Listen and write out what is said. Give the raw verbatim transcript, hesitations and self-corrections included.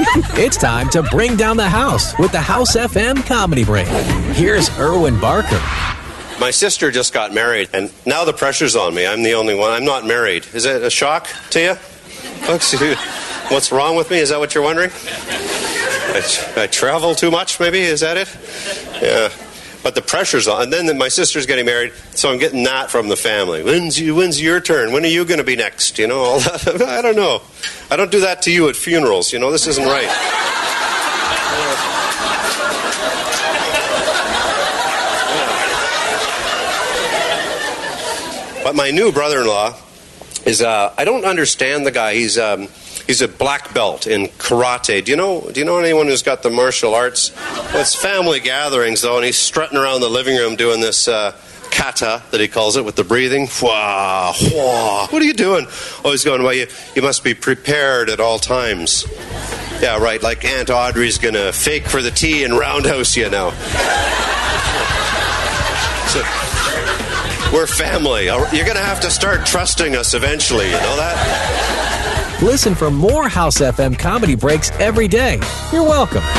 It's time to bring down the house with the House F M Comedy Break. Here's Erwin Barker. My sister just got married, and now the pressure's on me. I'm the only one. I'm not married. Is it a shock to you? Folks, what's wrong with me? Is that what you're wondering? I, I travel too much, maybe? Is that it? Yeah. But the pressure's on. And then my sister's getting married, so I'm getting that from the family. When's, you, when's your turn? When are you going to be next? You know, all that. I don't know. I don't do that to you at funerals. You know, this isn't right. But my new brother-in-law is, uh, I don't understand the guy. He's... Um, He's a black belt in karate. Do you know Do you know anyone who's got the martial arts? Well, it's family gatherings, though, and he's strutting around the living room doing this uh, kata, that he calls it, with the breathing. Wah, wah. What are you doing? Oh, he's going, well, you, you must be prepared at all times. Yeah, right, like Aunt Audrey's going to fake for the tea and roundhouse you now. So, we're family. You're going to have to start trusting us eventually, you know that? Listen for more House F M Comedy Breaks every day. You're welcome.